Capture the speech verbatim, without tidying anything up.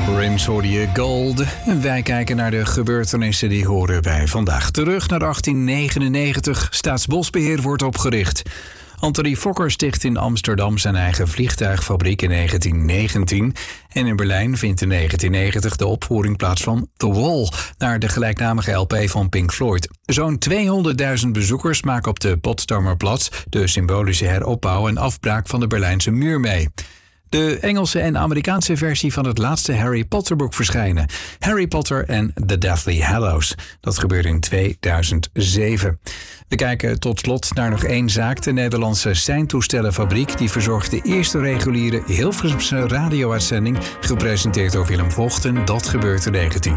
Rims hoorde je Gold. En wij kijken naar de gebeurtenissen die horen bij vandaag. Terug naar achttien negenennegentig. Staatsbosbeheer wordt opgericht. Anthony Fokker sticht in Amsterdam zijn eigen vliegtuigfabriek in negentien negentien. En in Berlijn vindt in negentien negentig de opvoering plaats van The Wall, naar de gelijknamige L P van Pink Floyd. Zo'n tweehonderdduizend bezoekers maken op de Potsdamerplatz de symbolische heropbouw en afbraak van de Berlijnse muur mee. De Engelse en Amerikaanse versie van het laatste Harry Potter boek verschijnen. Harry Potter and the Deathly Hallows. Dat gebeurde in tweeduizend zeven. We kijken tot slot naar nog één zaak. De Nederlandse seintoestellenfabriek die verzorgt de eerste reguliere Hilversumse radio-uitzending, gepresenteerd door Willem Vochten. Dat gebeurt in negentien